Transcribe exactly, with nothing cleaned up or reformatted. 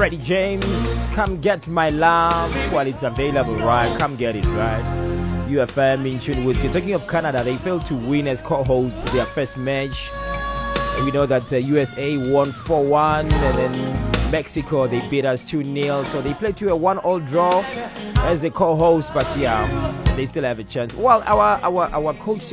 Freddie James, Come Get My Love. Well, it's available, right? Come get it, right? U F M in tune with you. Talking of Canada, they failed to win as co-hosts their first match. We know that uh, U S A won four one, and then Mexico, they beat us two nil. So they played to a one-all draw as the co-host, but yeah, they still have a chance. Well, our our our coach